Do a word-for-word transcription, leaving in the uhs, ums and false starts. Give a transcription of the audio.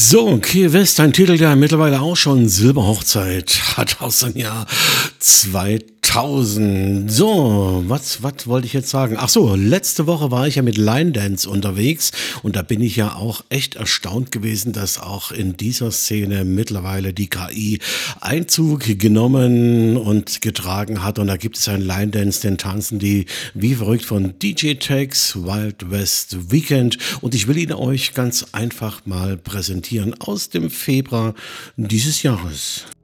So, Key West, ein Titel, der mittlerweile auch schon Silberhochzeit hat aus dem Jahr zweitausend. So, was, was wollte ich jetzt sagen? Ach so, letzte Woche war ich ja mit Line Dance unterwegs und da bin ich ja auch echt erstaunt gewesen, dass auch in dieser Szene mittlerweile die K I Einzug genommen und getragen hat und da gibt es einen Line Dance, den tanzen die wie verrückt von D J Tex, Wild West Weekend und ich will ihn euch ganz einfach mal präsentieren aus dem Februar dieses Jahres.